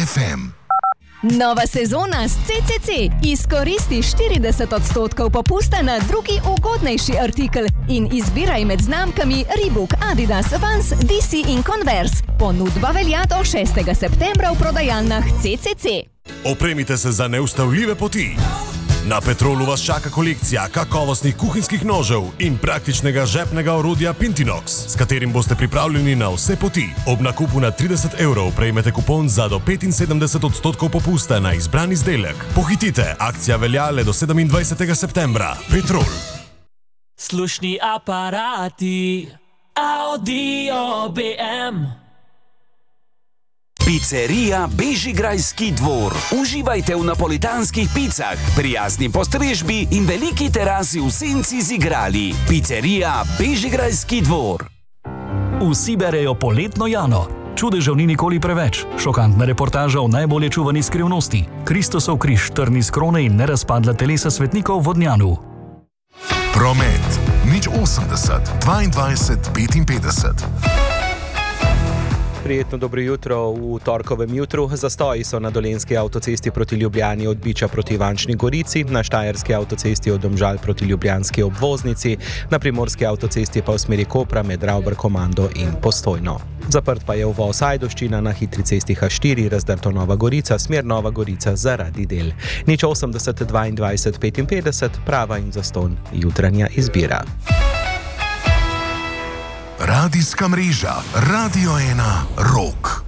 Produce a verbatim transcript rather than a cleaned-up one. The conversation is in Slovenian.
F M. Nova sezona s C C C. Izkoristi štirideset odstotkov popusta na drugi ugodnejši artikel in izbiraj med znamkami Reebok, Adidas, Vans, D C in Converse. Ponudba velja do šestega septembra v prodajalnah C C C. Opremite se za neustavljive poti. Na Petrolu vas čaka kolekcija kakovostnih kuhinjskih nožev in praktičnega žepnega orodja Pintinox, s katerim boste pripravljeni na vse poti. Ob nakupu na trideset evrov prejmete kupon za do petinsedemdeset odstotkov popusta na izbran izdelek. Pohitite, akcija velja le do sedemindvajsetega septembra. Petrol. Slušni aparati, Audio B M. Pizzerija Bežigrajski dvor. Uživajte v napolitanskih picah, prijazni postrežbi in veliki terasi v senci z igrali. Pizzerija Bežigrajski dvor. Vsi berejo poletno Jano. Čudežev ni nikoli preveč. Šokantna reportaža o najbolje čuvani skrivnosti. Kristosov križ, trni z krone in nerazpadla telesa svetnikov v Vodnjanu. Promet. nič osemdeset, dvaindvajset, petinpetdeset. Prijetno dobro jutro v torkovem jutru. Zastoji so na Dolenjski avtocesti proti Ljubljani od Biča proti Ivančni Gorici, na Štajerski avtocesti od Domžal proti Ljubljanski obvoznici, na Primorski avtocesti pa v smeri Kopra med Ravbar-Komando in Postojno. Zaprt pa je uvoz Ajdovščina na hitri cesti H štiri, razdrto Nova Gorica, smer Nova Gorica zaradi del. nič osemdeset, dvaindvajset, petinpetdeset, prava in zastonj jutranja izbira. Radijska mreža Radio ena Rock.